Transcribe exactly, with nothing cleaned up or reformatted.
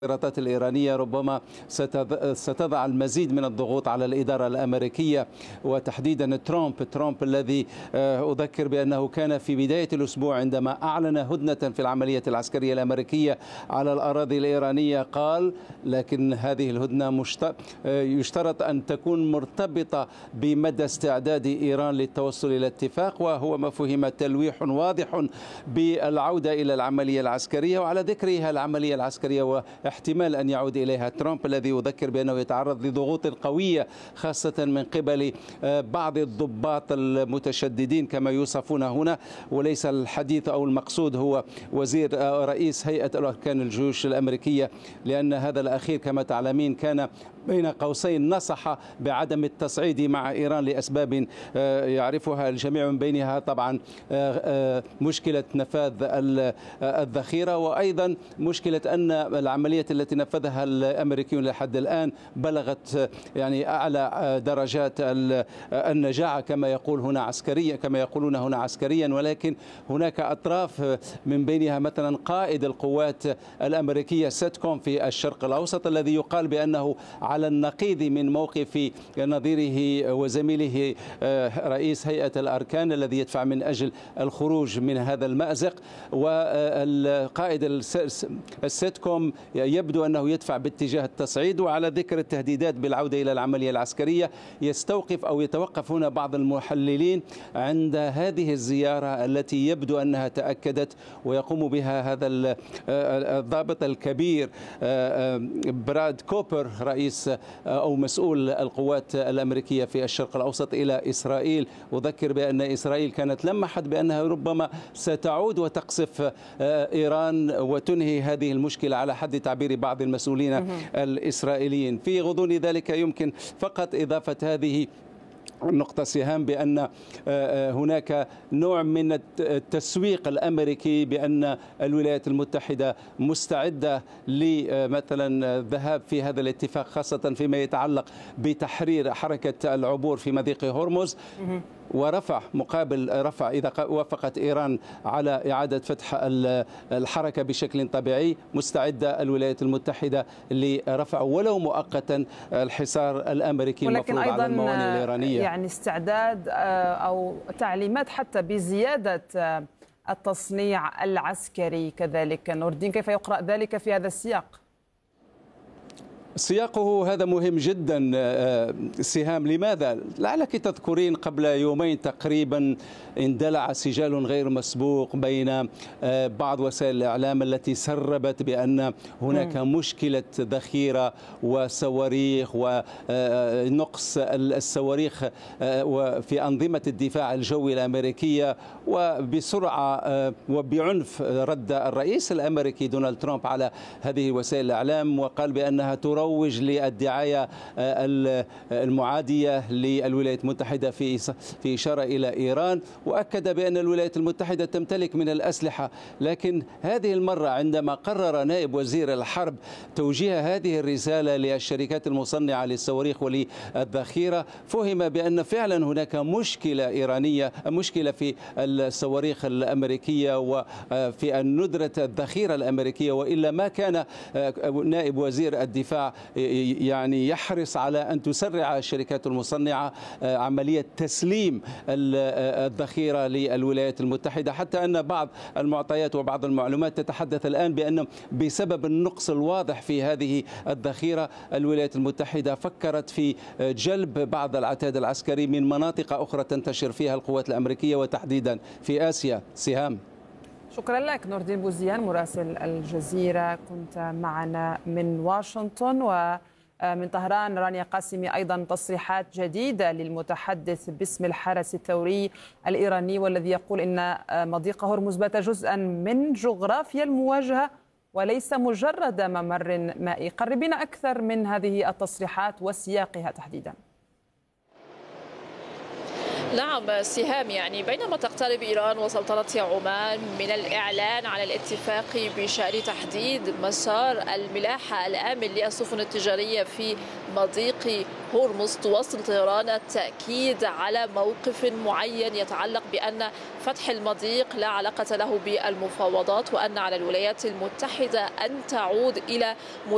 الإيرادات الإيرانية ربما ستضع المزيد من الضغوط على الإدارة الأمريكية وتحديدا ترامب ترامب الذي أذكر بأنه كان في بداية الأسبوع عندما أعلن هدنة في العملية العسكرية الأمريكية على الأراضي الإيرانية قال لكن هذه الهدنة يشترط أن تكون مرتبطة بمدى استعداد إيران للتوصل إلى اتفاق، وهو ما فهم تلويح واضح بالعودة إلى العملية العسكرية. وعلى ذكرها العملية العسكرية واحتمال أن يعود إليها ترامب الذي يذكر بأنه يتعرض لضغوط قوية خاصة من قبل بعض الضباط المتشددين كما يوصفون هنا، وليس الحديث أو المقصود هو وزير رئيس هيئة أركان الجيوش الأمريكية، لأن هذا الأخير كما تعلمين كان بين قوسين نصح بعدم التصعيد مع إيران لأسباب يعرفها الجميع، من بينها طبعا مشكلة نفاذ الذخيرة، وأيضا مشكلة أن العملية التي نفذها الأمريكيون لحد الآن بلغت يعني أعلى درجات النجاعة كما يقول هنا عسكريا كما يقولون هنا عسكريا، ولكن هناك أطراف من بينها مثلا قائد القوات الأمريكية سيتكوم في الشرق الأوسط الذي يقال بأنه على النقيض من موقف نظيره وزميله رئيس هيئة الأركان الذي يدفع من أجل الخروج من هذا المأزق، والقائد السيتكوم يبدو أنه يدفع باتجاه التصعيد. وعلى ذكر التهديدات بالعودة إلى العملية العسكرية يستوقف أو يتوقف هنا بعض المحللين عند هذه الزيارة التي يبدو أنها تأكدت ويقوم بها هذا الضابط الكبير براد كوبر رئيس أو مسؤول القوات الأمريكية في الشرق الأوسط إلى إسرائيل. أذكر بأن إسرائيل كانت لمحت بأنها ربما ستعود وتقصف إيران وتنهي هذه المشكلة على حد تعبير بعض المسؤولين الإسرائيليين. في غضون ذلك يمكن فقط إضافة هذه النقطة سهام بأن هناك نوع من التسويق الأمريكي بأن الولايات المتحدة مستعدة لمثلا الذهاب في هذا الاتفاق خاصة فيما يتعلق بتحرير حركة العبور في مضيق هرمز، ورفع مقابل رفع إذا وافقت إيران على إعادة فتح الحركة بشكل طبيعي مستعدة الولايات المتحدة لرفع ولو مؤقتا الحصار الأمريكي المفروض على الموانئ الإيرانية. يعني استعداد أو تعليمات حتى بزيادة التصنيع العسكري كذلك. نور الدين، كيف يقرأ ذلك في هذا السياق؟ سياقه هذا مهم جدا سهام. لماذا؟ لعلك تذكرين قبل يومين تقريبا اندلع سجال غير مسبوق بين بعض وسائل الإعلام التي سربت بأن هناك مشكلة ذخيرة وصواريخ ونقص الصواريخ في أنظمة الدفاع الجوي الأمريكية، وبسرعة وبعنف رد الرئيس الأمريكي دونالد ترامب على هذه وسائل الإعلام وقال بأنها تروج للدعاية المعادية للولايات المتحدة في في إشارة إلى إيران، وأكد بأن الولايات المتحدة تمتلك من الأسلحة. لكن هذه المرة عندما قرر نائب وزير الحرب توجيه هذه الرسالة للشركات المصنعة للصواريخ وللذخيرة فهم بأن فعلا هناك مشكلة إيرانية، مشكلة في الصواريخ الأمريكية وفي الندرة الذخيرة الأمريكية، وإلا ما كان نائب وزير الدفاع يعني يحرص على أن تسرع الشركات المصنعة عملية تسليم الذخيرة للولايات المتحدة، حتى أن بعض المعطيات وبعض المعلومات تتحدث الآن بأن بسبب النقص الواضح في هذه الذخيرة الولايات المتحدة فكرت في جلب بعض العتاد العسكري من مناطق أخرى تنتشر فيها القوات الأمريكية وتحديدا في آسيا. سهام، شكرا لك نور الدين بوزيان مراسل الجزيرة، كنت معنا من واشنطن. ومن طهران رانيا قاسمي، أيضا تصريحات جديدة للمتحدث باسم الحرس الثوري الإيراني والذي يقول إن مضيق هرمز بات جزءا من جغرافيا المواجهة وليس مجرد ممر مائي. قربنا أكثر من هذه التصريحات وسياقها تحديدا. نعم سهام، يعني بينما تقترب إيران وسلطنة عمان من الإعلان على الاتفاق بشأن تحديد مسار الملاحة الآمن للسفن التجارية في مضيق هرمز، تواصل طهران التأكيد على موقف معين يتعلق بأن فتح المضيق لا علاقة له بالمفاوضات، وأن على الولايات المتحدة أن تعود إلى